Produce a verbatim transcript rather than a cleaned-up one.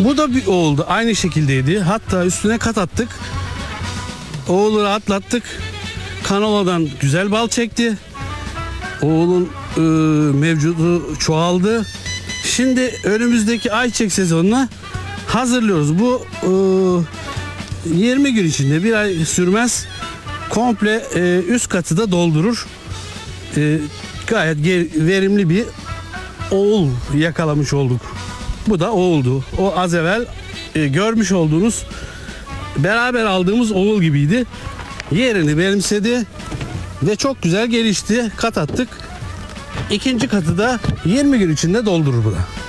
Bu da bir oğuldu. Aynı şekildeydi. Hatta üstüne kat attık. Oğulu rahatlattık. Kanoladan güzel bal çekti. Oğulun e, mevcudu çoğaldı. Şimdi önümüzdeki ayçiçek sezonuna hazırlıyoruz. Bu e, yirmi gün içinde, bir ay sürmez, komple e, üst katı da doldurur. E, gayet ger- verimli bir oğul yakalamış olduk. Bu da oğuldu. O az evvel e, görmüş olduğunuz, beraber aldığımız oğul gibiydi. Yerini benimsedi ve çok güzel gelişti. Kat attık. İkinci katı da yirmi gün içinde doldurur bu da.